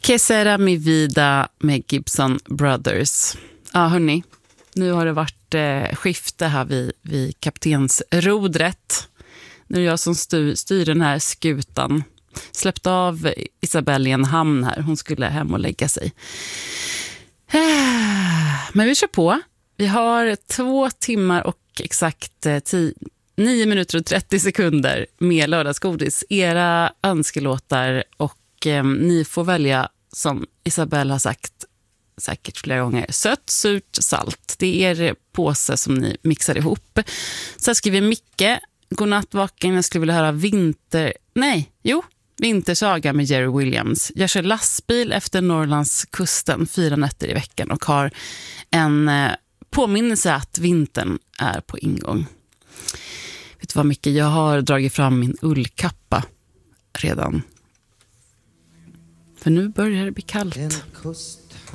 Que sera mi vida med Gibson Brothers. Ja, hörni. Nu har det varit skifte här vid kaptensrodret. Nu är jag som styr den här skutan. Släppte av Isabelle i en hamn här. Hon skulle hem och lägga sig. Men vi kör på. Vi har 2 timmar och exakt 9 minuter och 30 sekunder med lördagsgodis. Era önskelåtar och ni får välja, som Isabelle har sagt säkert flera gånger, sött, surt, salt. Det är er påse som ni mixar ihop. Så skriver Micke: godnatt vaken, jag skulle vilja höra Vintersaga med Jerry Williams. Jag kör lastbil efter Norrlands kusten 4 nätter i veckan och har en påminnelse att vintern är på ingång. Vet du vad, Micke? Jag har dragit fram min ullkappa redan. För nu börjar det bli kallt.